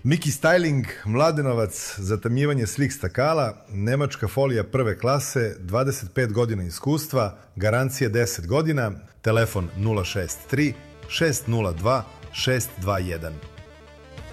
Miki Styling, Mladenovac, zatamljivanje slik stakala, nemačka folija prve klase, 25 godina iskustva, garancija 10 godina, telefon 063 602 621.